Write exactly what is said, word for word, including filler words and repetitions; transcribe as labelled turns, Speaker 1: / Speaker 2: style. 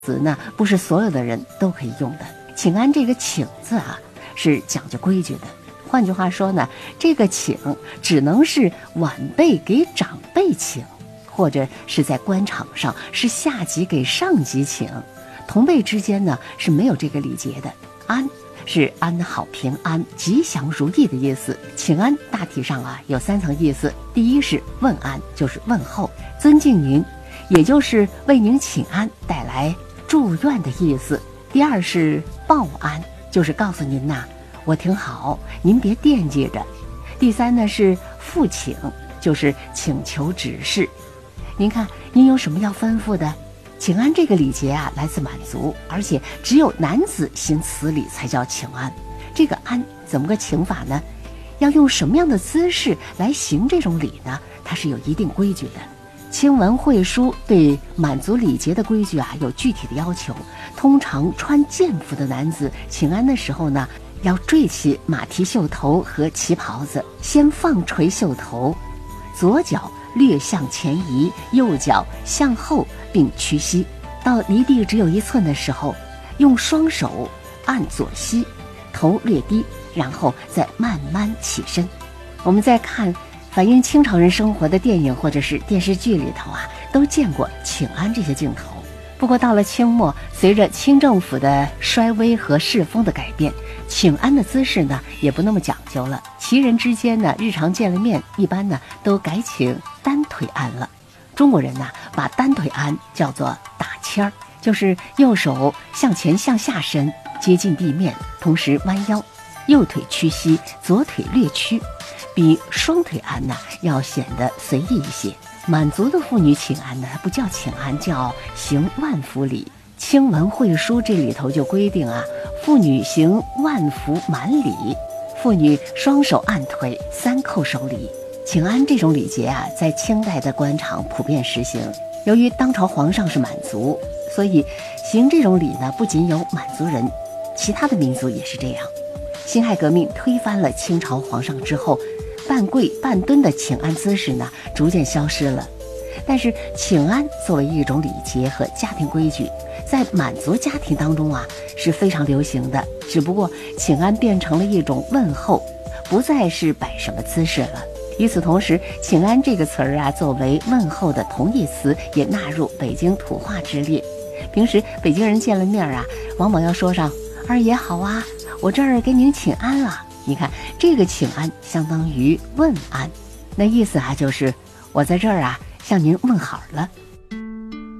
Speaker 1: 词呢，不是所有的人都可以用的。请安这个请字啊，是讲究规矩的。换句话说呢，这个请只能是晚辈给长辈请，或者是在官场上是下级给上级请，同辈之间呢是没有这个礼节的。安是安好平安、吉祥如意的意思。请安大体上啊有三层意思，第一是问安，就是问候，尊敬您，也就是为您请安带来祝愿的意思。第二是报安，就是告诉您呐、啊，我挺好，您别惦记着。第三呢是复请，就是请求指示。您看，您有什么要吩咐的？请安这个礼节啊，来自满族，而且只有男子行此礼才叫请安。这个安怎么个请法呢？要用什么样的姿势来行这种礼呢？它是有一定规矩的。清文会书对满族礼节的规矩啊有具体的要求。通常穿剑服的男子请安的时候呢，要坠起马蹄袖头和旗袍子，先放垂袖头，左脚略向前移，右脚向后并屈膝，到离地只有一寸的时候，用双手按左膝，头略低，然后再慢慢起身。我们再看反映清朝人生活的电影或者是电视剧里头啊，都见过请安这些镜头。不过到了清末，随着清政府的衰微和世风的改变，请安的姿势呢也不那么讲究了。旗人之间呢，日常见了面，一般呢都改请单腿安了。中国人呢，把单腿安叫做打签儿，就是右手向前向下伸，接近地面，同时弯腰，右腿屈膝，左腿略屈，比双腿安呢要显得随意一些。满族的妇女请安呢，不叫请安，叫行万福礼。清文会书这里头就规定啊，妇女行万福满礼，妇女双手按腿，三叩首礼。请安这种礼节啊，在清代的官场普遍实行。由于当朝皇上是满族，所以行这种礼呢，不仅有满族人，其他的民族也是这样。辛亥革命推翻了清朝皇上之后，半跪半蹲的请安姿势呢，逐渐消失了。但是请安作为一种礼节和家庭规矩，在满族家庭当中啊是非常流行的，只不过请安变成了一种问候，不再是摆什么姿势了。与此同时，请安这个词儿啊，作为问候的同义词，也纳入北京土话之列。平时北京人见了面啊，往往要说上二爷好啊，我这儿给您请安了。你看这个请安相当于问安，那意思啊就是我在这儿啊向您问好了。